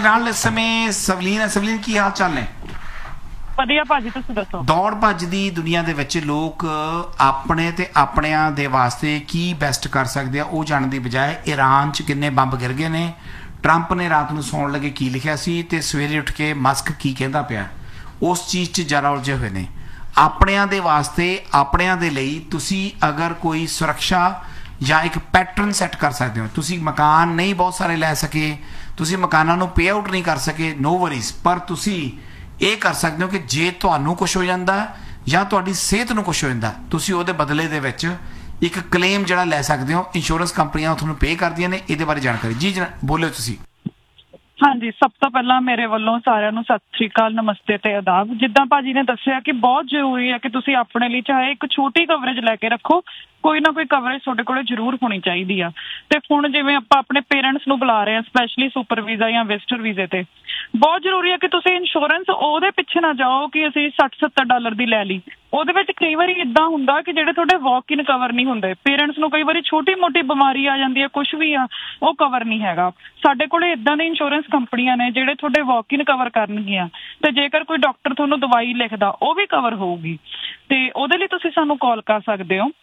ਨਾਲ ਇਸ ਸਮੇਂ ਸਵਲੀਨ ਹੈ। ਸਵਲੀਨ, ਕੀ ਹਾਲ ਚਾਲ ਨੇ? ਵਧੀਆ ਭਾਜੀ, ਤੁਸੀਂ ਦੱਸੋ। ਦੌੜ ਭੱਜ ਦੀ ਦੁਨੀਆ ਦੇ ਵਿੱਚ ਲੋਕ ਆਪਣੇ ਤੇ ਆਪਣਿਆਂ ਦੇ ਵਾਸਤੇ ਕੀ ਬੈਸਟ ਕਰ ਸਕਦੇ ਆ ਉਹ ਜਾਣਨ ਦੀ ਬਜਾਏ ਈਰਾਨ 'ਚ ਕਿੰਨੇ ਬੰਬ ਗਿਰ ਗਏ ਨੇ, ਟਰੰਪ ਨੇ ਰਾਤ ਨੂੰ ਸੌਣ ਲੱਗੇ ਕੀ ਲਿਖਿਆ ਸੀ ਤੇ ਸਵੇਰੇ ਉੱਠ ਕੇ ਮਸਕ ਕੀ ਕਹਿੰਦਾ ਪਿਆ, ਉਸ ਚੀਜ਼ 'ਚ ਜ਼ਿਆਦਾ ਉਲਝੇ ਹੋਏ ਨੇ। ਆਪਣਿਆਂ ਦੇ ਵਾਸਤੇ, ਆਪਣਿਆਂ ਦੇ ਲਈ ਤੁਸੀਂ ਅਗਰ ਕੋਈ ਸੁਰੱਖਿਆ ਜਾਂ ਇੱਕ ਪੈਟਰਨ ਸੈੱਟ ਕਰ ਸਕਦੇ ਹੋ। ਤੁਸੀਂ ਮਕਾਨ ਨਹੀਂ ਬਹੁਤ ਸਾਰੇ ਲੈ ਸਕੇ, ਤੁਸੀਂ ਮਕਾਨਾਂ ਨੂੰ ਪੇ ਆਊਟ ਨਹੀਂ ਕਰ ਸਕੇ, ਨੋ ਵਰੀਜ਼, ਪਰ ਤੁਸੀਂ ਇਹ ਕਰ ਸਕਦੇ ਹੋ ਕਿ ਜੇ ਤੁਹਾਨੂੰ ਕੁਝ ਹੋ ਜਾਂਦਾ ਜਾਂ ਤੁਹਾਡੀ ਸਿਹਤ ਨੂੰ ਕੁਝ ਹੋ ਜਾਂਦਾ, ਤੁਸੀਂ ਉਹਦੇ ਬਦਲੇ ਦੇ ਵਿੱਚ ਇੱਕ ਕਲੇਮ ਜਿਹੜਾ ਲੈ ਸਕਦੇ ਹੋ। ਇੰਸ਼ੋਰੈਂਸ ਕੰਪਨੀਆਂ ਤੁਹਾਨੂੰ ਪੇ ਕਰਦੀਆਂ ਨੇ। ਇਹਦੇ ਬਾਰੇ ਜਾਣਕਾਰੀ ਜੀ ਬੋਲਿਓ ਤੁਸੀਂ। ਹਾਂਜੀ, ਸਭ ਤੋਂ ਪਹਿਲਾਂ ਮੇਰੇ ਵੱਲੋਂ ਸਾਰਿਆਂ ਨੂੰ ਸਤਿ ਸ੍ਰੀ ਅਕਾਲ, ਨਮਸਤੇ ਤੇ ਆਦਾਬ। ਜਿੱਦਾਂ ਭਾਜੀ ਨੇ ਦੱਸਿਆ ਕਿ ਬਹੁਤ ਜ਼ਰੂਰੀ ਹੈ ਕਿ ਤੁਸੀਂ ਆਪਣੇ ਲਈ ਚਾਹੇ ਇੱਕ ਛੋਟੀ ਕਵਰੇਜ ਲੈ ਕੇ ਰੱਖੋ, ਕੋਈ ਨਾ ਕੋਈ ਕਵਰੇਜ ਤੁਹਾਡੇ ਕੋਲ ਜ਼ਰੂਰ ਹੋਣੀ ਚਾਹੀਦੀ ਆ। ਤੇ ਹੁਣ ਜਿਵੇਂ ਆਪਾਂ ਆਪਣੇ ਪੇਰੈਂਟਸ ਨੂੰ ਬੁਲਾ ਰਹੇ ਹਾਂ, ਸਪੈਸ਼ਲੀ ਸੁਪਰ ਵੀਜ਼ਾ ਜਾਂ ਵਿਜ਼ਟਰ ਵੀਜ਼ੇ ਤੇ, ਬਹੁਤ ਜ਼ਰੂਰੀ ਹੈ ਕਿ ਤੁਸੀਂ ਇੰਸ਼ੋਰੈਂਸ ਉਹਦੇ ਪਿੱਛੇ ਨਾ ਜਾਓ ਕਿ ਅਸੀਂ $60-70 ਦੀ ਲੈ ਲਈ। ਉਹਦੇ ਵਿੱਚ ਕਈ ਵਾਰੀ ਇਦਾਂ ਹੁੰਦਾ ਕਿ ਜਿਹੜੇ ਤੁਹਾਡੇ ਵਾਕ ਇਨ ਕਵਰ ਨਹੀਂ ਹੁੰਦੇ। ਪੇਰੈਂਟਸ ਨੂੰ ਕਈ ਵਾਰੀ ਛੋਟੀ ਮੋਟੀ ਬਿਮਾਰੀ ਆ ਜਾਂਦੀ ਹੈ, ਕੁਝ ਵੀ ਆ, ਉਹ ਕਵਰ ਨਹੀਂ ਹੈਗਾ। ਸਾਡੇ ਕੋਲ ਇਦਾਂ ਦੀ ਇੰਸ਼ੋਰੈਂਸ ਕੰਪਨੀਆਂ ਨੇ ਜਿਹੜੇ ਤੁਹਾਡੇ ਵਾਕ ਇਨ ਕਵਰ ਕਰਨਗੀਆਂ, ਤੇ ਜੇਕਰ ਕੋਈ ਡਾਕਟਰ ਤੁਹਾਨੂੰ ਦਵਾਈ ਲਿਖਦਾ ਉਹ ਵੀ ਕਵਰ ਹੋਊਗੀ। ਤੇ ਉਹਦੇ ਲਈ ਤੁਸੀਂ ਸਾਨੂੰ ਕਾਲ ਕਰ ਸਕਦੇ ਹੋ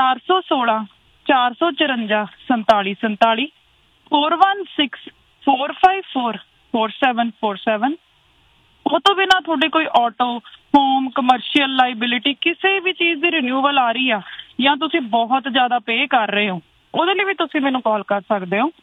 416-454-4747, 416-454-4747। ਉਹ ਤੋਂ ਬਿਨਾਂ ਤੁਹਾਡੀ ਕੋਈ ਆਟੋ, ਹੋਮ, ਕਮਰਸ਼ੀਅਲ ਲਾਇਬਿਲਿਟੀ, ਕਿਸੇ ਵੀ ਚੀਜ਼ ਦੀ ਰਿਨਿਊਵਲ ਆ ਰਹੀ ਆ ਜਾਂ ਤੁਸੀਂ ਬਹੁਤ ਜ਼ਿਆਦਾ ਪੇ ਕਰ ਰਹੇ ਹੋ, ਉਹਦੇ ਲਈ ਵੀ ਤੁਸੀਂ ਮੈਨੂੰ ਕਾਲ ਕਰ ਸਕਦੇ ਹੋ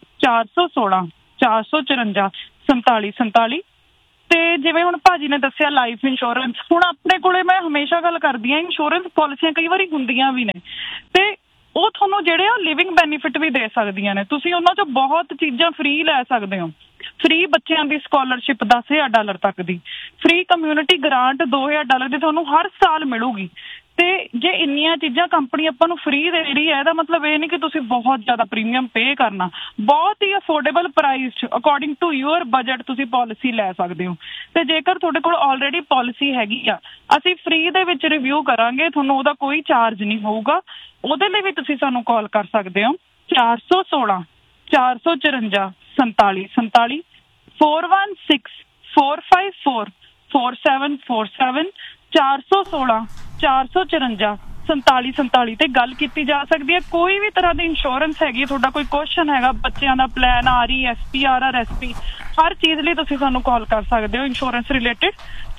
416-454-4747। ਤੇ ਜਿਵੇਂ ਹੁਣ ਭਾਜੀ ਨੇ ਦੱਸਿਆ ਲਾਈਫ ਇੰਸ਼ੋਰੈਂਸ, ਹੁਣ ਆਪਣੇ ਕੋਲੇ ਮੈਂ ਹਮੇਸ਼ਾ ਗੱਲ ਕਰਦੀ ਹਾਂ, ਇੰਸ਼ੋਰੈਂਸ ਪਾਲਿਸੀਆਂ ਕਈ ਵਾਰੀ ਹੁੰਦੀਆਂ ਵੀ ਨੇ ਤੇ ਉਹ ਤੁਹਾਨੂੰ ਜਿਹੜੇ ਆ ਲਿਵਿੰਗ ਬੈਨੀਫਿਟ ਵੀ ਦੇ ਸਕਦੀਆਂ ਨੇ। ਤੁਸੀਂ ਉਹਨਾਂ 'ਚੋਂ ਬਹੁਤ ਚੀਜ਼ਾਂ ਫ੍ਰੀ ਲੈ ਸਕਦੇ ਹੋ। ਫ੍ਰੀ ਬੱਚਿਆਂ ਦੀ ਸਕਾਲਰਸ਼ਿਪ $10,000 ਤੱਕ ਦੀ, ਫ੍ਰੀ ਕਮਿਊਨਿਟੀ ਗ੍ਰਾਂਟ $2,000 ਦੀ ਤੁਹਾਨੂੰ ਹਰ ਸਾਲ ਮਿਲੂਗੀ। ਤੇ ਜੇ ਇੰਨੀਆਂ ਚੀਜ਼ਾਂ ਕੰਪਨੀ ਆਪਾਂ ਨੂੰ ਫ੍ਰੀ ਦੇ ਰਹੀ ਹੈ, ਇਹਦਾ ਮਤਲਬ ਇਹ ਨਹੀਂ ਕਿ ਤੁਸੀਂ ਬਹੁਤ ਜ਼ਿਆਦਾ ਪ੍ਰੀਮੀਅਮ ਪੇ ਕਰਨਾ। ਬਹੁਤ ਹੀ affordable price according to your budget ਤੁਸੀਂ ਪਾਲਿਸੀ ਲੈ ਸਕਦੇ ਹੋ। ਤੇ ਜੇਕਰ ਤੁਹਾਡੇ ਕੋਲ ਆਲਰੇਡੀ ਪਾਲਿਸੀ ਹੈਗੀ ਆ, ਅਸੀਂ ਫ੍ਰੀ ਦੇ ਵਿੱਚ ਰਿਵਿਊ ਕਰਾਂਗੇ, ਤੁਹਾਨੂੰ ਉਹਦਾ ਕੋਈ ਚਾਰਜ ਨਹੀਂ ਹੋਊਗਾ। ਉਹਦੇ ਲਈ ਵੀ ਤੁਸੀਂ ਸਾਨੂੰ ਕਾਲ ਕਰ ਸਕਦੇ ਹੋ 416-454-4747, 416-454-4747, 416-454-4747 ਤੇ ਗੱਲ ਕੀਤੀ ਜਾ ਸਕਦੀ ਹੈ। ਕੋਈ ਵੀ ਤਰ੍ਹਾਂ ਦੀ ਇੰਸ਼ੋਰੈਂਸ ਹੈਗੀ, ਤੁਹਾਡਾ ਕੋਈ ਕੁਐਸਚਨ ਹੈਗਾ, ਬੱਚਿਆਂ ਦਾ ਪਲਾਨ, RESP, RRSP, ਹਰ ਚੀਜ਼ ਲਈ ਤੁਸੀਂ ਸਾਨੂੰ ਕਾਲ ਕਰ ਸਕਦੇ ਹੋ ਇੰਸ਼ੋਰੈਂਸ ਰਿਲੇਟਿਡ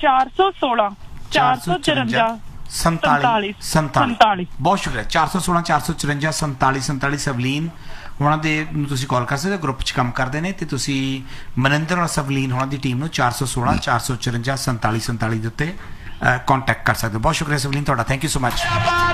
416-454-4747। ਬਹੁਤ ਸ਼ੁਕਰੀਆ। 416-454-4747 ਸਵਲੀਨ ਉਹਨਾਂ ਦੇ ਨੂੰ ਤੁਸੀਂ ਕਾਲ ਕਰ ਸਕਦੇ ਹੋ, ਗਰੁੱਪ 'ਚ ਕੰਮ ਕਰਦੇ ਨੇ। ਤੇ ਤੁਸੀਂ ਮਨਿੰਦਰ ਔਰ ਸਵਲੀਨ ਉਹਨਾਂ ਦੀ ਟੀਮ ਨੂੰ 416-454-4747 ਦੇ ਉੱਤੇ ਕੰਟੈਕਟ ਕਰ ਸਕਦੇ ਹੋ। ਬਹੁਤ ਸ਼ੁਕਰੀਆ ਸਵਲੀਨ ਤੁਹਾਡਾ, ਥੈਂਕ ਯੂ ਸੋ ਮਚ।